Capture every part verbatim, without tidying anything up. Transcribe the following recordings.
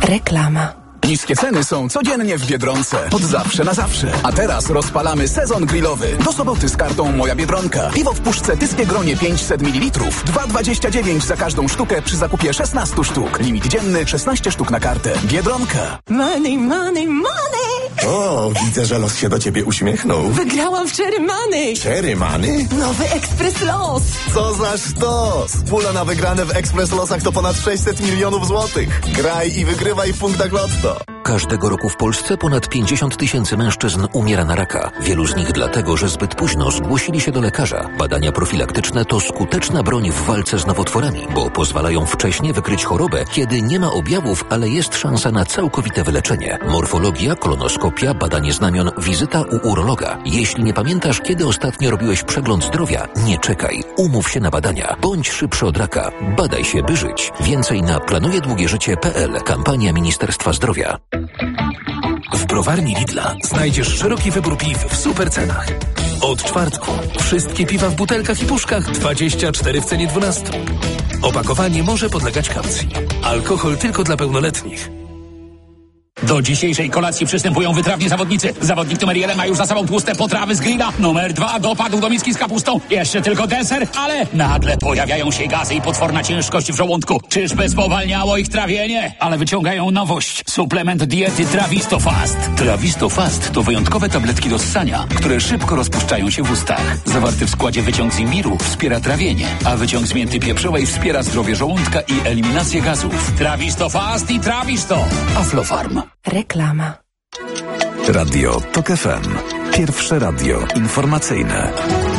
Reklama. Niskie ceny są codziennie w Biedronce. Od zawsze na zawsze. A teraz rozpalamy sezon grillowy. Do soboty z kartą Moja Biedronka. Piwo w puszce Tyskie Gronie pięćset mililitrów. dwa dwadzieścia dziewięć za każdą sztukę przy zakupie szesnaście sztuk. Limit dzienny szesnaście sztuk na kartę. Biedronka. Money, money, money! O, widzę, że los się do ciebie uśmiechnął. Wygrałam w Cherry Money! Cherry Money? Nowy Ekspres Los! Co za sztos! Pula na wygrane w Ekspres Losach to ponad sześćset milionów złotych. Graj i wygrywaj w punktach Lotto. Każdego roku w Polsce ponad pięćdziesiąt tysięcy mężczyzn umiera na raka. Wielu z nich dlatego, że zbyt późno zgłosili się do lekarza. Badania profilaktyczne to skuteczna broń w walce z nowotworami, bo pozwalają wcześnie wykryć chorobę, kiedy nie ma objawów, ale jest szansa na całkowite wyleczenie. Morfologia, kolonoskopia, badanie znamion, wizyta u urologa. Jeśli nie pamiętasz, kiedy ostatnio robiłeś przegląd zdrowia, nie czekaj. Umów się na badania. Bądź szybszy od raka. Badaj się, by żyć. Więcej na planujedługieżycie kropka p l. Kampania Ministerstwa Zdrowia. W browarni Lidla znajdziesz szeroki wybór piw w super cenach. Od czwartku wszystkie piwa w butelkach i puszkach dwadzieścia cztery w cenie dwunastu. Opakowanie może podlegać kaucji. Alkohol tylko dla pełnoletnich. Do dzisiejszej kolacji przystępują wytrawni zawodnicy. Zawodnik numer jeden ma już za sobą tłuste potrawy z grilla. Numer dwa dopadł do miski z kapustą. Jeszcze tylko deser, ale nagle pojawiają się gazy i potworna ciężkość w żołądku. Czyżby spowalniało ich trawienie? Ale wyciągają nowość. Suplement diety Trawisto Fast. Trawisto Fast to wyjątkowe tabletki do ssania, które szybko rozpuszczają się w ustach. Zawarty w składzie wyciąg z imbiru wspiera trawienie, a wyciąg z mięty pieprzowej wspiera zdrowie żołądka i eliminację gazów. Trawisto Fast i Trawisto. Aflofarm. Reklama. Radio Tok F M. Pierwsze radio informacyjne.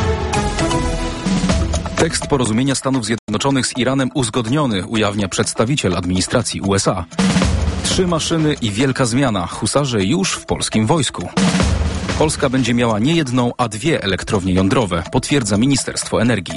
Tekst porozumienia Stanów Zjednoczonych z Iranem uzgodniony, ujawnia przedstawiciel administracji U S A. Trzy maszyny i wielka zmiana. Husarze już w polskim wojsku. Polska będzie miała nie jedną, a dwie elektrownie jądrowe, potwierdza Ministerstwo Energii.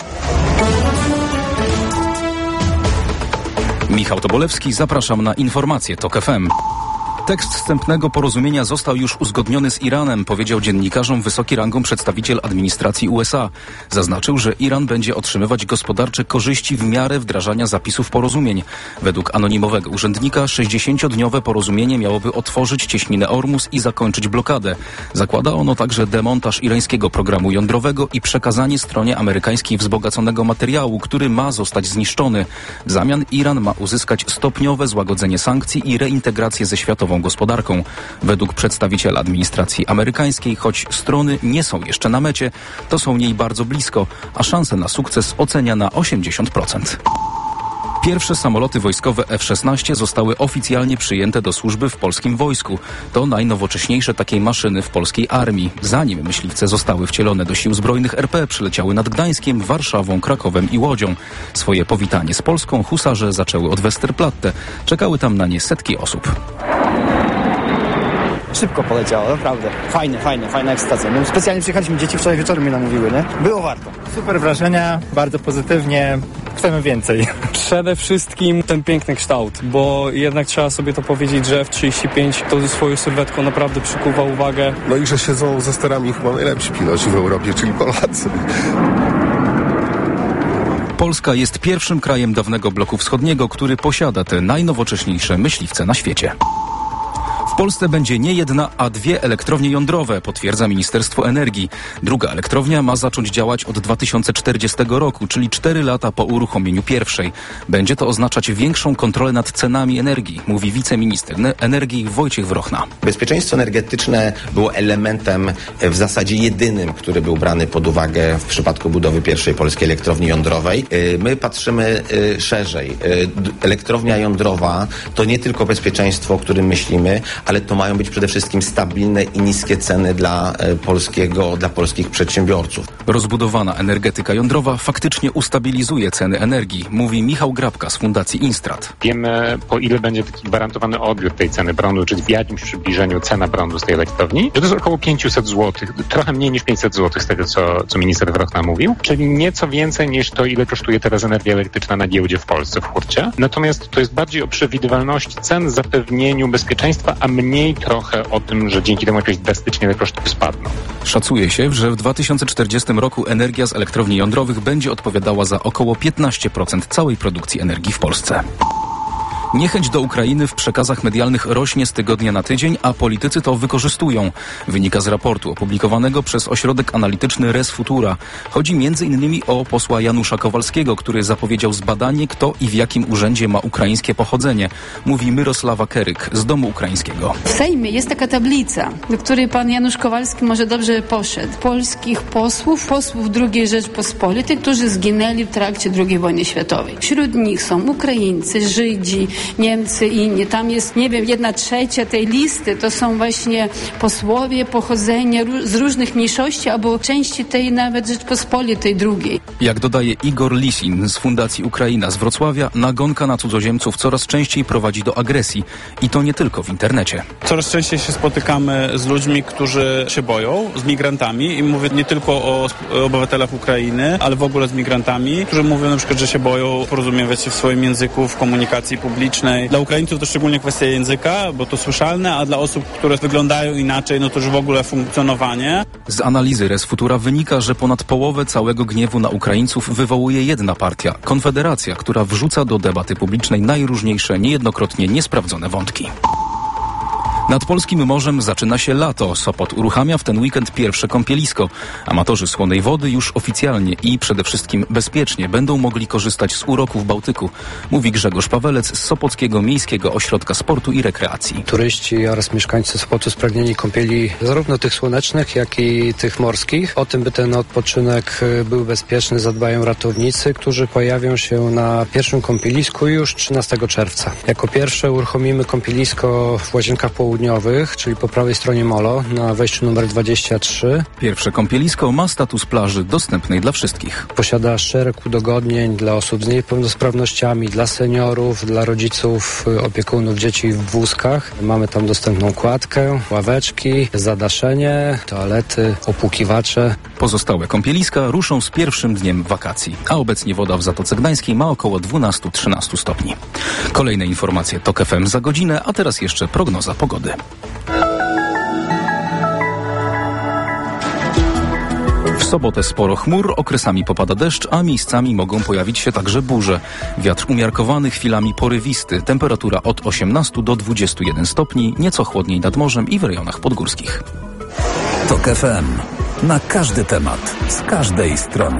Michał Tobolewski, zapraszam na informacje Tok F M. Tekst wstępnego porozumienia został już uzgodniony z Iranem, powiedział dziennikarzom wysoki rangą przedstawiciel administracji U S A. Zaznaczył, że Iran będzie otrzymywać gospodarcze korzyści w miarę wdrażania zapisów porozumień. Według anonimowego urzędnika sześćdziesięciodniowe porozumienie miałoby otworzyć cieśninę Ormus i zakończyć blokadę. Zakłada ono także demontaż irańskiego programu jądrowego i przekazanie stronie amerykańskiej wzbogaconego materiału, który ma zostać zniszczony. W zamian Iran ma uzyskać stopniowe złagodzenie sankcji i reintegrację ze światową gospodarką. Według przedstawiciela administracji amerykańskiej, choć strony nie są jeszcze na mecie, to są niej bardzo blisko, a szanse na sukces ocenia na osiemdziesiąt procent. Pierwsze samoloty wojskowe F szesnaście zostały oficjalnie przyjęte do służby w polskim wojsku. To najnowocześniejsze takiej maszyny w polskiej armii. Zanim myśliwce zostały wcielone do sił zbrojnych R P, przyleciały nad Gdańskiem, Warszawą, Krakowem i Łodzią. Swoje powitanie z Polską husarze zaczęły od Westerplatte. Czekały tam na nie setki osób. Szybko poleciało, naprawdę. Fajnie, fajnie, fajna ekscytacja. My specjalnie przyjechaliśmy, dzieci wczoraj wieczorem mnie namówiły, nie? Było warto. Super wrażenia, bardzo pozytywnie. Chcemy więcej. Przede wszystkim ten piękny kształt, bo jednak trzeba sobie to powiedzieć, że F trzydzieści pięć to ze swoją sylwetką naprawdę przykuwa uwagę. No i że siedzą za sterami chyba najlepsi piloci w Europie, czyli Polacy. Polska jest pierwszym krajem dawnego bloku wschodniego, który posiada te najnowocześniejsze myśliwce na świecie. W Polsce będzie nie jedna, a dwie elektrownie jądrowe, potwierdza Ministerstwo Energii. Druga elektrownia ma zacząć działać od dwa tysiące czterdziestego roku, czyli cztery lata po uruchomieniu pierwszej. Będzie to oznaczać większą kontrolę nad cenami energii, mówi wiceminister energii Wojciech Wrochna. Bezpieczeństwo energetyczne było elementem w zasadzie jedynym, który był brany pod uwagę w przypadku budowy pierwszej polskiej elektrowni jądrowej. My patrzymy szerzej. Elektrownia jądrowa to nie tylko bezpieczeństwo, o którym myślimy, ale to mają być przede wszystkim stabilne i niskie ceny dla polskiego, dla polskich przedsiębiorców. Rozbudowana energetyka jądrowa faktycznie ustabilizuje ceny energii, mówi Michał Grabka z Fundacji Instrat. Wiemy, po ile będzie taki gwarantowany odbiór tej ceny prądu, czyli w jakimś przybliżeniu cena prądu z tej elektrowni, że to jest około pięćset złotych, trochę mniej niż pięćset złotych z tego, co, co minister Wrochna mówił, czyli nieco więcej niż to, ile kosztuje teraz energia elektryczna na giełdzie w Polsce, w hurcie. Natomiast to jest bardziej o przewidywalności cen, zapewnieniu bezpieczeństwa, a mniej trochę o tym, że dzięki temu jakoś drastycznie te koszty spadną. Szacuje się, że w dwa tysiące czterdziestym roku energia z elektrowni jądrowych będzie odpowiadała za około piętnaście procent całej produkcji energii w Polsce. Niechęć do Ukrainy w przekazach medialnych rośnie z tygodnia na tydzień, a politycy to wykorzystują. Wynika z raportu opublikowanego przez ośrodek analityczny Res Futura. Chodzi między innymi o posła Janusza Kowalskiego, który zapowiedział zbadanie, kto i w jakim urzędzie ma ukraińskie pochodzenie. Mówi Mirosława Keryk z Domu Ukraińskiego. W Sejmie jest taka tablica, do której pan Janusz Kowalski może dobrze poszedł. Polskich posłów, posłów drugiej Rzeczpospolitej, którzy zginęli w trakcie drugiej wojny światowej. Wśród nich są Ukraińcy, Żydzi, Niemcy i inni. Tam jest, nie wiem, jedna trzecia tej listy to są właśnie posłowie pochodzenia z różnych mniejszości albo części tej nawet Rzeczpospolitej drugiej. Jak dodaje Igor Lisin z Fundacji Ukraina z Wrocławia, nagonka na cudzoziemców coraz częściej prowadzi do agresji. I to nie tylko w internecie. Coraz częściej się spotykamy z ludźmi, którzy się boją, z migrantami i mówię nie tylko o obywatelach Ukrainy, ale w ogóle z migrantami, którzy mówią na przykład, że się boją porozumiewać się w swoim języku, w komunikacji publicznej. Dla Ukraińców to szczególnie kwestia języka, bo to słyszalne, a dla osób, które wyglądają inaczej, no to już w ogóle funkcjonowanie. Z analizy Res Futura wynika, że ponad połowę całego gniewu na Ukraińców wywołuje jedna partia, Konfederacja, która wrzuca do debaty publicznej najróżniejsze, niejednokrotnie niesprawdzone wątki. Nad polskim morzem zaczyna się lato. Sopot uruchamia w ten weekend pierwsze kąpielisko. Amatorzy słonej wody już oficjalnie i przede wszystkim bezpiecznie będą mogli korzystać z uroków Bałtyku, mówi Grzegorz Pawelec z Sopockiego Miejskiego Ośrodka Sportu i Rekreacji. Turyści oraz mieszkańcy Sopotu spragnieni kąpieli zarówno tych słonecznych, jak i tych morskich. O tym, by ten odpoczynek był bezpieczny, zadbają ratownicy, którzy pojawią się na pierwszym kąpielisku już trzynastego czerwca. Jako pierwsze uruchomimy kąpielisko w Łazienkach Południowych, czyli po prawej stronie molo, na wejściu numer dwadzieścia trzy. Pierwsze kąpielisko ma status plaży dostępnej dla wszystkich. Posiada szereg udogodnień dla osób z niepełnosprawnościami, dla seniorów, dla rodziców, opiekunów dzieci w wózkach. Mamy tam dostępną kładkę, ławeczki, zadaszenie, toalety, opłukiwacze. Pozostałe kąpieliska ruszą z pierwszym dniem wakacji, a obecnie woda w Zatoce Gdańskiej ma około dwanaście do trzynastu stopni. Kolejne informacje TOK F M za godzinę, a teraz jeszcze prognoza pogody. W sobotę sporo chmur, okresami popada deszcz, a miejscami mogą pojawić się także burze. Wiatr umiarkowany, chwilami porywisty. Temperatura od osiemnastu do dwudziestu jeden stopni, nieco chłodniej nad morzem i w rejonach podgórskich. TOK F M. Na każdy temat, z każdej strony.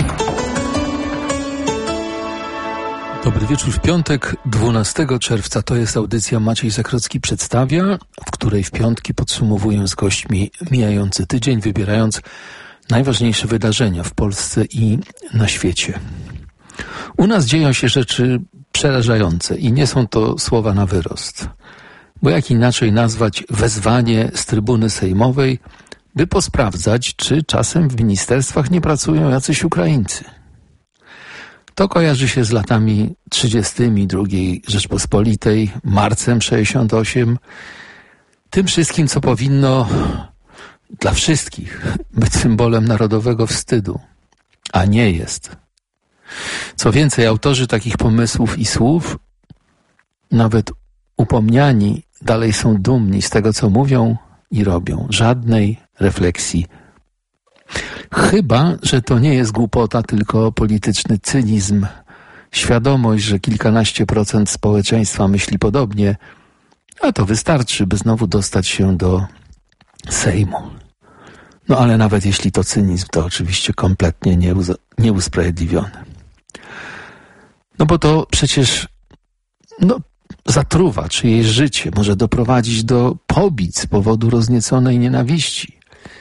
Dobry wieczór w piątek, dwunastego czerwca. To jest audycja Maciej Zakrocki przedstawia, w której w piątki podsumowuję z gośćmi mijający tydzień, wybierając najważniejsze wydarzenia w Polsce i na świecie. U nas dzieją się rzeczy przerażające i nie są to słowa na wyrost. Bo jak inaczej nazwać wezwanie z trybuny sejmowej, by posprawdzać, czy czasem w ministerstwach nie pracują jacyś Ukraińcy. To kojarzy się z latami trzydziestymi drugiej Rzeczpospolitej, marcem sześćdziesiątym ósmym, tym wszystkim, co powinno dla wszystkich być symbolem narodowego wstydu, a nie jest. Co więcej, autorzy takich pomysłów i słów, nawet upomniani, dalej są dumni z tego, co mówią i robią. Żadnej refleksji. Chyba, że to nie jest głupota, tylko polityczny cynizm, świadomość, że kilkanaście procent społeczeństwa myśli podobnie, a to wystarczy, by znowu dostać się do Sejmu. No ale nawet jeśli to cynizm, to oczywiście kompletnie nieuz- nieusprawiedliwiony. No bo to przecież no, zatruwa czyjeś życie, może doprowadzić do pobić z powodu roznieconej nienawiści.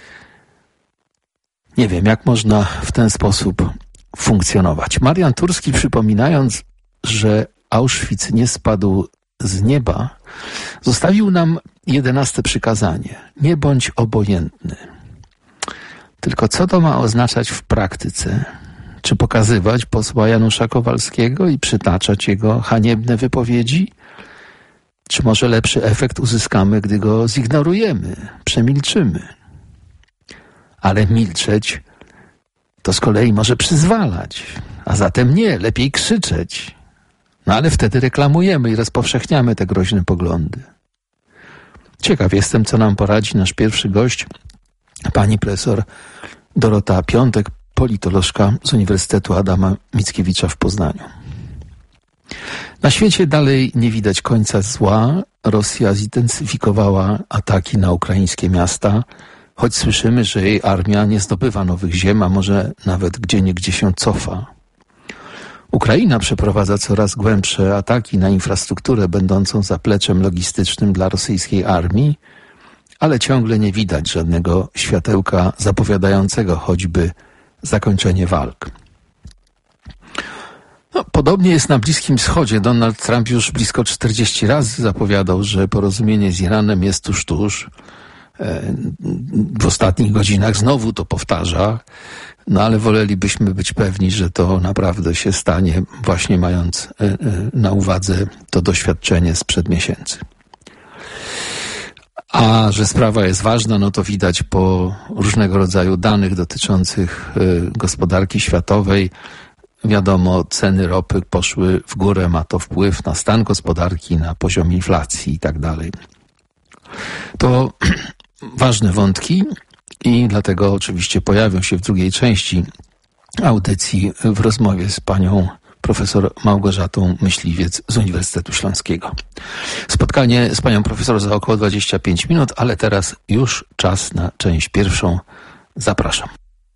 Nie wiem, jak można w ten sposób funkcjonować. Marian Turski, przypominając, że Auschwitz nie spadł z nieba, zostawił nam jedenaste przykazanie. Nie bądź obojętny. Tylko co to ma oznaczać w praktyce? Czy pokazywać posła Janusza Kowalskiego i przytaczać jego haniebne wypowiedzi? Czy może lepszy efekt uzyskamy, gdy go zignorujemy, przemilczymy? Ale milczeć to z kolei może przyzwalać, a zatem nie, lepiej krzyczeć. No ale wtedy reklamujemy i rozpowszechniamy te groźne poglądy. Ciekaw jestem, co nam poradzi nasz pierwszy gość, pani profesor Dorota Piątek, politolożka z Uniwersytetu Adama Mickiewicza w Poznaniu. Na świecie dalej nie widać końca zła. Rosja zintensyfikowała ataki na ukraińskie miasta, choć słyszymy, że jej armia nie zdobywa nowych ziem, a może nawet gdzieniegdzie się cofa. Ukraina przeprowadza coraz głębsze ataki na infrastrukturę będącą zapleczem logistycznym dla rosyjskiej armii, ale ciągle nie widać żadnego światełka zapowiadającego choćby zakończenie walk. No, podobnie jest na Bliskim Wschodzie. Donald Trump już blisko czterdzieści razy zapowiadał, że porozumienie z Iranem jest tuż, tuż. W ostatnich godzinach znowu to powtarza, no ale wolelibyśmy być pewni, że to naprawdę się stanie, właśnie mając na uwadze to doświadczenie sprzed miesięcy. A że sprawa jest ważna, no to widać po różnego rodzaju danych dotyczących gospodarki światowej. Wiadomo, ceny ropy poszły w górę, ma to wpływ na stan gospodarki, na poziom inflacji i tak dalej. To ważne wątki i dlatego oczywiście pojawią się w drugiej części audycji w rozmowie z panią profesor Małgorzatą Myśliwiec z Uniwersytetu Śląskiego. Spotkanie z panią profesor za około dwadzieścia pięć minut, ale teraz już czas na część pierwszą. Zapraszam.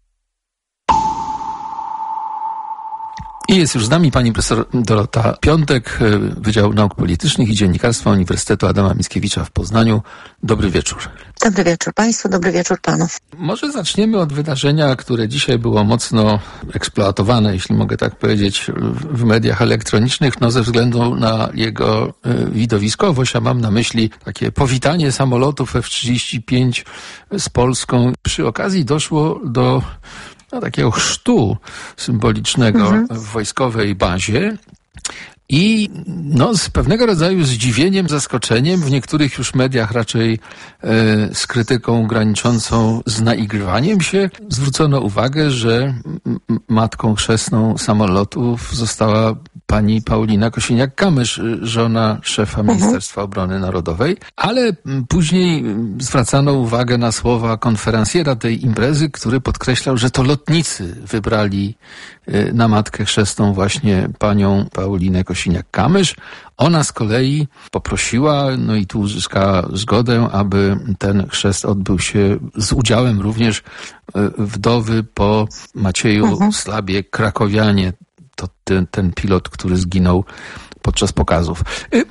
I jest już z nami pani profesor Dorota Piątek, Wydział Nauk Politycznych i Dziennikarstwa Uniwersytetu Adama Mickiewicza w Poznaniu. Dobry wieczór. Dobry wieczór państwu, dobry wieczór panu. Może zaczniemy od wydarzenia, które dzisiaj było mocno eksploatowane, jeśli mogę tak powiedzieć, w mediach elektronicznych, no ze względu na jego widowiskowość, a mam na myśli takie powitanie samolotów F trzydzieści pięć z Polską. Przy okazji doszło do no, takiego chrztu symbolicznego mhm. w wojskowej bazie i no, z pewnego rodzaju zdziwieniem, zaskoczeniem, w niektórych już mediach raczej e, z krytyką graniczącą z naigrywaniem się, zwrócono uwagę, że m- matką chrzestną samolotów została pani Paulina Kosiniak-Kamysz, żona szefa Ministerstwa Obrony Narodowej, ale później zwracano uwagę na słowa konferencjera tej imprezy, który podkreślał, że to lotnicy wybrali na matkę chrzestną właśnie panią Paulinę Kosiniak-Kamysz. Ona z kolei poprosiła, no i tu uzyskała zgodę, aby ten chrzest odbył się z udziałem również wdowy po Macieju mhm. Slabie Krakowianie. To ten, ten pilot, który zginął podczas pokazów.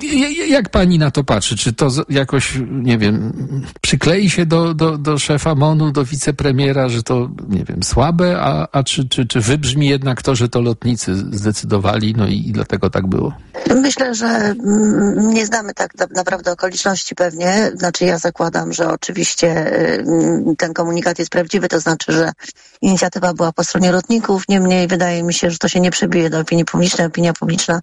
Jak pani na to patrzy? Czy to jakoś, nie wiem, przyklei się do, do, do szefa M O N-u, do wicepremiera, że to, nie wiem, słabe, a, a czy, czy, czy wybrzmi jednak to, że to lotnicy zdecydowali, no i, i dlatego tak było? Myślę, że nie znamy tak naprawdę okoliczności pewnie. Znaczy ja zakładam, że oczywiście ten komunikat jest prawdziwy, to znaczy, że inicjatywa była po stronie lotników. Niemniej wydaje mi się, że to się nie przebije do opinii publicznej. Opinia publiczna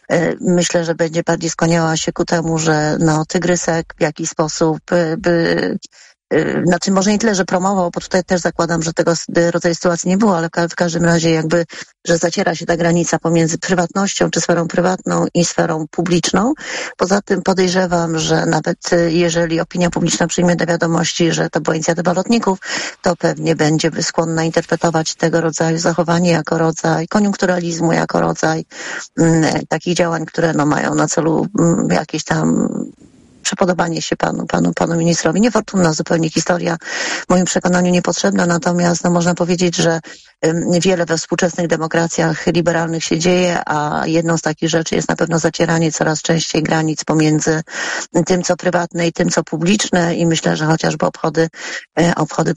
myślę, że będzie bardziej skłaniała się ku temu, że no, Tygrysek w jakiś sposób by, by znaczy może nie tyle, że promował, bo tutaj też zakładam, że tego rodzaju sytuacji nie było, ale w każdym razie jakby, że zaciera się ta granica pomiędzy prywatnością, czy sferą prywatną i sferą publiczną. Poza tym podejrzewam, że nawet jeżeli opinia publiczna przyjmie do wiadomości, że to była inicjatywa lotników, to pewnie będzie skłonna interpretować tego rodzaju zachowanie jako rodzaj koniunkturalizmu, jako rodzaj m, takich działań, które no, mają na celu m, jakieś tam przypodobanie się panu, panu, panu ministrowi. Niefortunna zupełnie historia, w moim przekonaniu niepotrzebna, natomiast no, można powiedzieć, że um, wiele we współczesnych demokracjach liberalnych się dzieje, a jedną z takich rzeczy jest na pewno zacieranie coraz częściej granic pomiędzy tym, co prywatne i tym, co publiczne i myślę, że chociażby obchody, e, obchody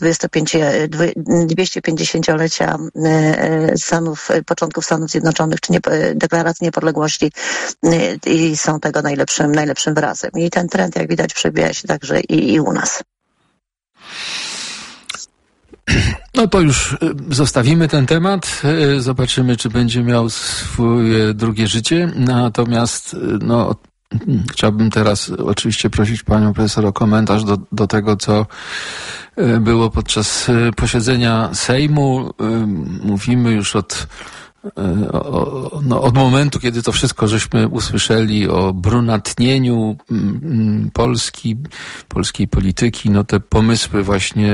dwieście-pięćdziesięciolecia e, Stanów, początków Stanów Zjednoczonych, czy nie, deklaracji niepodległości e, i są tego najlepszym, najlepszym wyrazem. I ten trend, jak widać, przebija się także i, i u nas. No to już zostawimy ten temat, zobaczymy, czy będzie miał swoje drugie życie, natomiast no, chciałbym teraz oczywiście prosić panią profesor o komentarz do, do tego, co było podczas posiedzenia Sejmu. Mówimy już od O, no, od momentu, kiedy to wszystko żeśmy usłyszeli o brunatnieniu mm, Polski, polskiej polityki, no te pomysły właśnie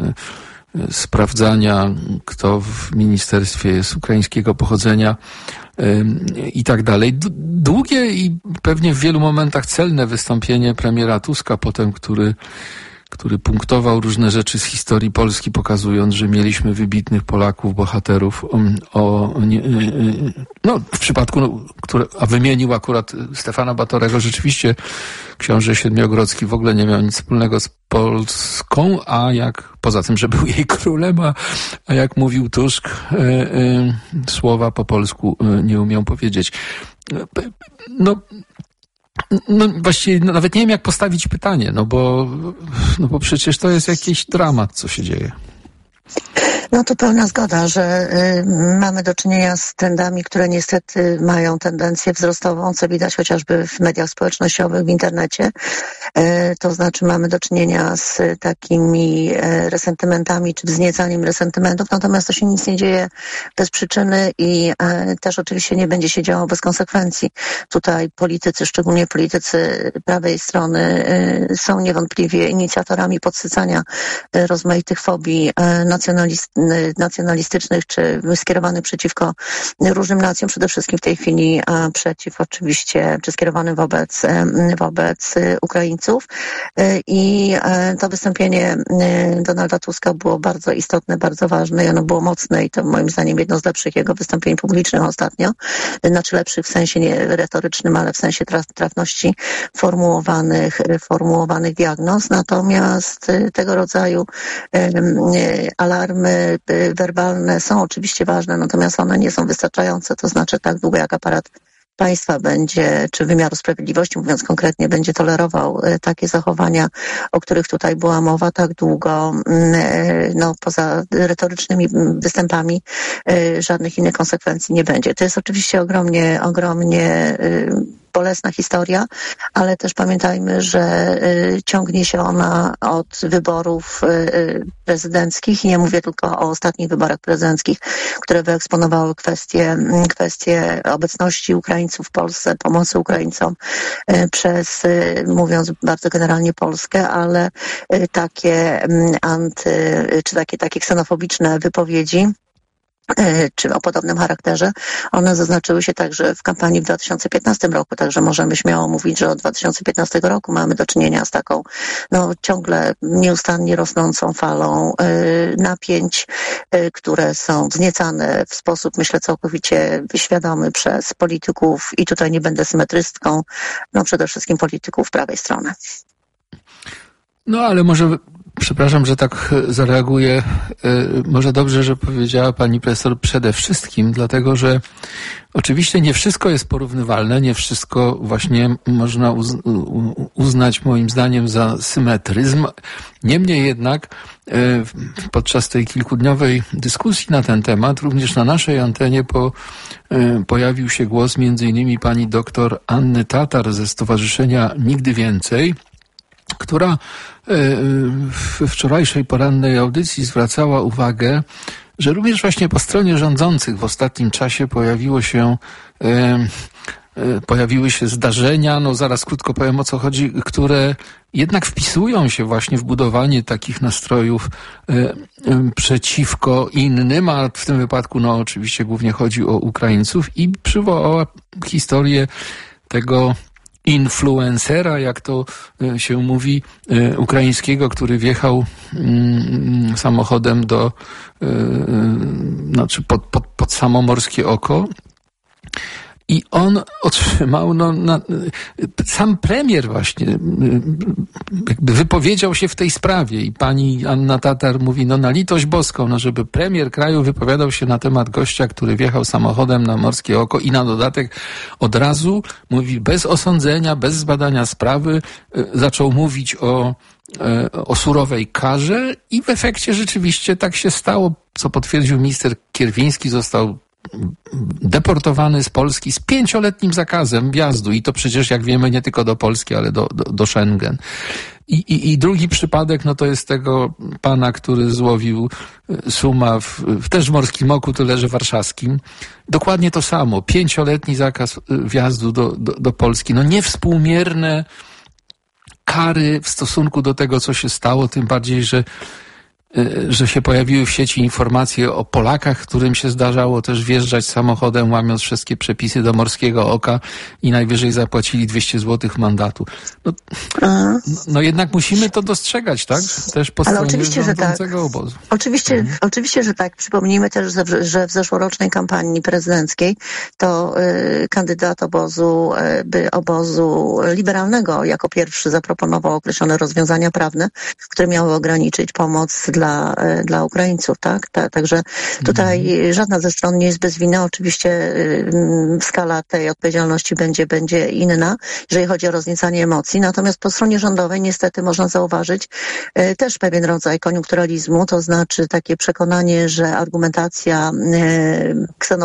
e, sprawdzania, kto w ministerstwie jest ukraińskiego pochodzenia, i tak dalej. Długie i pewnie w wielu momentach celne wystąpienie premiera Tuska potem, który który punktował różne rzeczy z historii Polski, pokazując, że mieliśmy wybitnych Polaków, bohaterów, o, nie, no w przypadku, no, które, a wymienił akurat Stefana Batorego, rzeczywiście książę Siedmiogrodzki w ogóle nie miał nic wspólnego z Polską, a jak, poza tym, że był jej królem, a, a jak mówił Tusk, y, y, słowa po polsku y, nie umiał powiedzieć. No, No właściwie no, nawet nie wiem, jak postawić pytanie, no bo, no bo przecież to jest jakiś dramat, co się dzieje. No to pełna zgoda, że y, mamy do czynienia z trendami, które niestety mają tendencję wzrostową, co widać chociażby w mediach społecznościowych, w internecie. Y, to znaczy mamy do czynienia z takimi y, resentymentami, czy wzniecaniem resentymentów, natomiast to się nic nie dzieje bez przyczyny i y, też oczywiście nie będzie się działo bez konsekwencji. Tutaj politycy, szczególnie politycy prawej strony y, są niewątpliwie inicjatorami podsycania y, rozmaitych fobii y, nacjonalistycznych, nacjonalistycznych, czy skierowanych przeciwko różnym nacjom, przede wszystkim w tej chwili przeciw oczywiście, czy skierowanym wobec, wobec Ukraińców. I to wystąpienie Donalda Tuska było bardzo istotne, bardzo ważne i ono było mocne i to moim zdaniem jedno z lepszych jego wystąpień publicznych ostatnio. Znaczy lepszych w sensie nie retorycznym, ale w sensie traf, trafności formułowanych, formułowanych diagnoz. Natomiast tego rodzaju alarmy werbalne są oczywiście ważne, natomiast one nie są wystarczające, to znaczy tak długo jak aparat państwa będzie, czy wymiaru sprawiedliwości, mówiąc konkretnie, będzie tolerował takie zachowania, o których tutaj była mowa, tak długo, no poza retorycznymi występami, żadnych innych konsekwencji nie będzie. To jest oczywiście ogromnie, ogromnie bolesna historia, ale też pamiętajmy, że y, ciągnie się ona od wyborów y, prezydenckich i nie mówię tylko o ostatnich wyborach prezydenckich, które wyeksponowały kwestie, kwestie obecności Ukraińców w Polsce, pomocy Ukraińcom y, przez, y, mówiąc bardzo generalnie, Polskę, ale y, takie y, anty, y, czy takie, takie ksenofobiczne wypowiedzi, czy o podobnym charakterze, one zaznaczyły się także w kampanii w dwa tysiące piętnastym roku, także możemy śmiało mówić, że od dwa tysiące piętnastego roku mamy do czynienia z taką no, ciągle nieustannie rosnącą falą y, napięć, y, które są wzniecane w sposób, myślę, całkowicie świadomy przez polityków i tutaj nie będę symetrystką, no przede wszystkim polityków prawej strony. No ale może... Przepraszam, że tak zareaguję. Może dobrze, że powiedziała pani profesor przede wszystkim, dlatego że oczywiście nie wszystko jest porównywalne, nie wszystko właśnie można uznać moim zdaniem za symetryzm. Niemniej jednak podczas tej kilkudniowej dyskusji na ten temat również na naszej antenie po, pojawił się głos między innymi pani doktor Anny Tatar ze Stowarzyszenia Nigdy Więcej, która w wczorajszej porannej audycji zwracała uwagę, że również właśnie po stronie rządzących w ostatnim czasie pojawiło się, pojawiły się zdarzenia, no zaraz krótko powiem, o co chodzi, które jednak wpisują się właśnie w budowanie takich nastrojów przeciwko innym, a w tym wypadku no oczywiście głównie chodzi o Ukraińców i przywołała historię tego influencera, jak to się mówi, ukraińskiego, który wjechał samochodem do, znaczy pod, pod, pod samo Morskie Oko. I on otrzymał, no, na, sam premier właśnie jakby wypowiedział się w tej sprawie i pani Anna Tatar mówi, no na litość boską, no żeby premier kraju wypowiadał się na temat gościa, który wjechał samochodem na Morskie Oko i na dodatek od razu mówi bez osądzenia, bez zbadania sprawy, zaczął mówić o, o surowej karze i w efekcie rzeczywiście tak się stało, co potwierdził minister Kierwiński, został deportowany z Polski z pięcioletnim zakazem wjazdu i to przecież, jak wiemy, nie tylko do Polski, ale do, do, do Schengen. I, i, I drugi przypadek, no to jest tego pana, który złowił suma w, w też w Morskim Oku, tyle że warszawskim. Dokładnie to samo. Pięcioletni zakaz wjazdu do, do, do Polski. No niewspółmierne kary w stosunku do tego, co się stało, tym bardziej, że że się pojawiły w sieci informacje o Polakach, którym się zdarzało też wjeżdżać samochodem, łamiąc wszystkie przepisy do morskiego oka i najwyżej zapłacili dwieście złotych mandatu. No, no jednak musimy to dostrzegać, tak? Też po stronie oczywiście, rządzącego że tak. obozu. Oczywiście, mhm. oczywiście, że tak. Przypomnijmy też, że w zeszłorocznej kampanii prezydenckiej to y, kandydat obozu, y, by obozu liberalnego jako pierwszy zaproponował określone rozwiązania prawne, które miały ograniczyć pomoc dla, y, dla Ukraińców, tak? Ta, także tutaj mhm. żadna ze stron nie jest bez winy. Oczywiście y, skala tej odpowiedzialności będzie, będzie inna, jeżeli chodzi o rozniecanie emocji. Natomiast po stronie rządowej niestety można zauważyć y, też pewien rodzaj koniunkturalizmu, to znaczy takie przekonanie, że argumentacja y,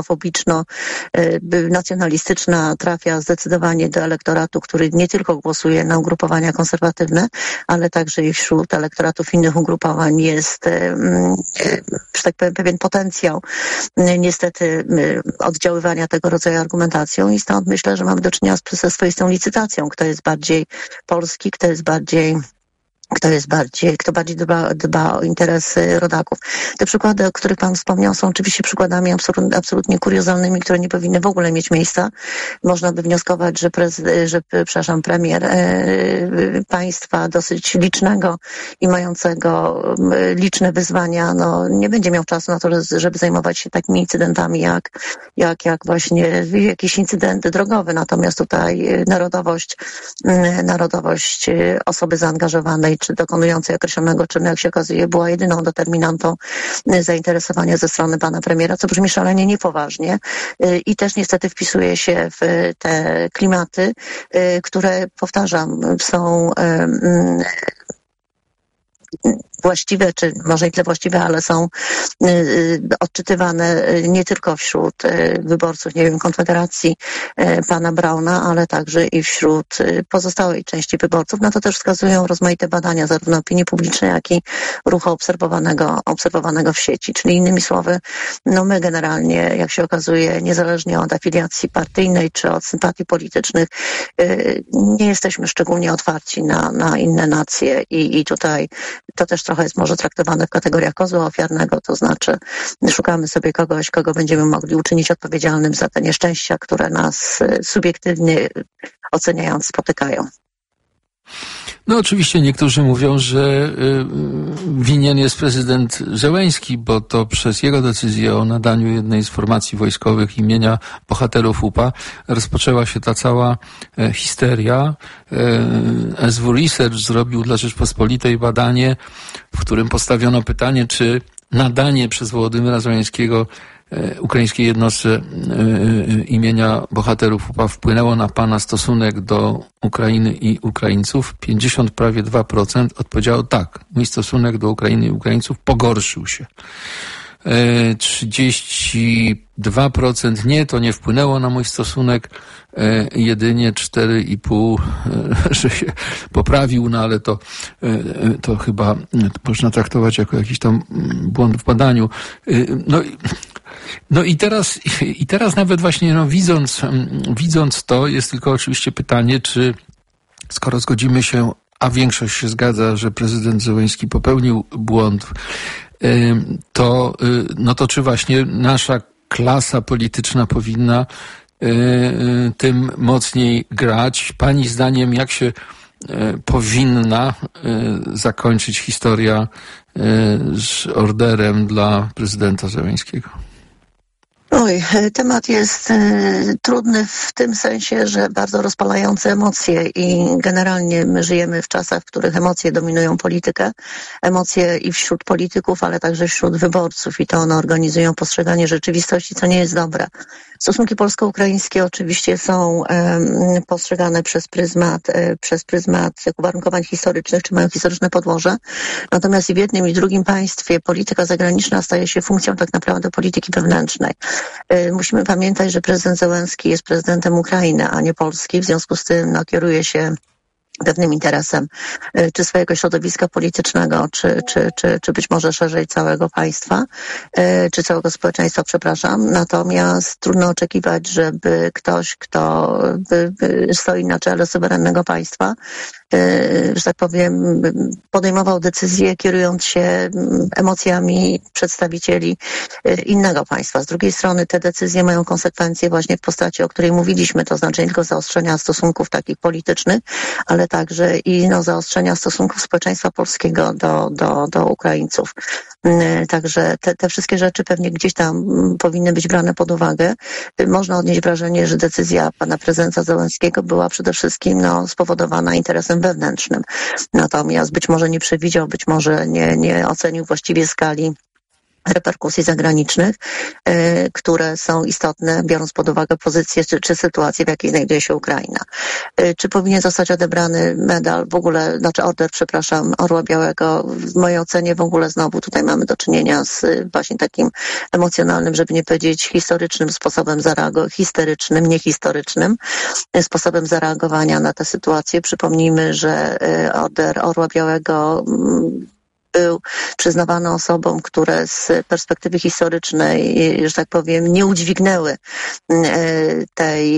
ksenofobiczno-nacjonalistyczna trafia zdecydowanie do elektoratu, który nie tylko głosuje na ugrupowania konserwatywne, ale także i wśród elektoratów innych ugrupowań jest, że tak powiem, pewien potencjał niestety oddziaływania tego rodzaju argumentacją i stąd myślę, że mamy do czynienia ze swoistą licytacją, kto jest bardziej polski, kto jest bardziej Kto jest bardziej, kto bardziej dba, dba o interesy rodaków. Te przykłady, o których pan wspomniał, są oczywiście przykładami absolut, absolutnie kuriozalnymi, które nie powinny w ogóle mieć miejsca. Można by wnioskować, że, prezyd, że przepraszam, premier e, państwa dosyć licznego i mającego e, liczne wyzwania, no nie będzie miał czasu na to, żeby zajmować się takimi incydentami jak, jak, jak właśnie jakiś incydent drogowy. Natomiast tutaj narodowość, e, narodowość osoby zaangażowanej czy dokonującej określonego czynu, jak się okazuje, była jedyną determinantą zainteresowania ze strony pana premiera, co brzmi szalenie niepoważnie i też niestety wpisuje się w te klimaty, które, powtarzam, są właściwe, czy może nie tyle właściwe, ale są y, odczytywane nie tylko wśród y, wyborców, nie wiem, Konfederacji y, pana Brauna, ale także i wśród y, pozostałej części wyborców. Na to też wskazują rozmaite badania, zarówno opinii publicznej, jak i ruchu obserwowanego, obserwowanego w sieci. Czyli innymi słowy, no my generalnie, jak się okazuje, niezależnie od afiliacji partyjnej, czy od sympatii politycznych, y, nie jesteśmy szczególnie otwarci na, na inne nacje i, i tutaj to też trochę jest może traktowane w kategoriach kozła ofiarnego, to znaczy szukamy sobie kogoś, kogo będziemy mogli uczynić odpowiedzialnym za te nieszczęścia, które nas subiektywnie oceniając spotykają. No oczywiście niektórzy mówią, że y, winien jest prezydent Zełenski, bo to przez jego decyzję o nadaniu jednej z formacji wojskowych imienia bohaterów U P A rozpoczęła się ta cała e, histeria. E, S W Research zrobił dla Rzeczpospolitej badanie, w którym postawiono pytanie, czy nadanie przez Wołodymyra Zełenskiego ukraińskiej jednostce imienia bohaterów U P A wpłynęło na pana stosunek do Ukrainy i Ukraińców. pięćdziesiąt prawie dwa procent odpowiedziało tak. Mój stosunek do Ukrainy i Ukraińców pogorszył się. trzydzieści dwa procent nie, to nie wpłynęło na mój stosunek. Jedynie cztery i pół procent, że się poprawił, no ale to, to chyba można traktować jako jakiś tam błąd w badaniu. No, no i teraz, i teraz nawet właśnie no, widząc, widząc to, jest tylko oczywiście pytanie, czy skoro zgodzimy się, a większość się zgadza, że prezydent Zełenski popełnił błąd, to, no to czy właśnie nasza klasa polityczna powinna tym mocniej grać? Pani zdaniem, jak się powinna zakończyć historia z orderem dla prezydenta Zełenskiego? Oj, temat jest y, trudny w tym sensie, że bardzo rozpalające emocje i generalnie my żyjemy w czasach, w których emocje dominują politykę. Emocje i wśród polityków, ale także wśród wyborców i to one organizują postrzeganie rzeczywistości, co nie jest dobre. Stosunki polsko-ukraińskie oczywiście są um, postrzegane przez pryzmat, e, przez pryzmat uwarunkowań historycznych, czy mają historyczne podłoże. Natomiast i w jednym i w drugim państwie polityka zagraniczna staje się funkcją tak naprawdę polityki wewnętrznej. E, musimy pamiętać, że prezydent Zełenski jest prezydentem Ukrainy, a nie Polski. W związku z tym no, kieruje się pewnym interesem, czy swojego środowiska politycznego, czy, czy, czy, czy być może szerzej całego państwa, czy całego społeczeństwa, przepraszam. Natomiast trudno oczekiwać, żeby ktoś, kto by, by stoi na czele suwerennego państwa, że tak powiem, podejmował decyzje kierując się emocjami przedstawicieli innego państwa. Z drugiej strony te decyzje mają konsekwencje właśnie w postaci, o której mówiliśmy, to znaczy nie tylko zaostrzenia stosunków takich politycznych, ale także i no, zaostrzenia stosunków społeczeństwa polskiego do, do, do Ukraińców. Także te, te wszystkie rzeczy pewnie gdzieś tam powinny być brane pod uwagę. Można odnieść wrażenie, że decyzja pana prezydenta Zełenskiego była przede wszystkim no, spowodowana interesem wewnętrznym. Natomiast być może nie przewidział, być może nie, nie ocenił właściwie skali reperkusji zagranicznych, y, które są istotne, biorąc pod uwagę pozycję czy, czy sytuację, w jakiej znajduje się Ukraina. Y, czy powinien zostać odebrany medal, w ogóle, znaczy order, przepraszam, Orła Białego? W mojej ocenie w ogóle znowu tutaj mamy do czynienia z y, właśnie takim emocjonalnym, żeby nie powiedzieć historycznym sposobem zareagowania, histerycznym, niehistorycznym y, sposobem zareagowania na tę sytuację. Przypomnijmy, że y, order Orła Białego y, był przyznawany osobom, które z perspektywy historycznej, że tak powiem, nie udźwignęły tej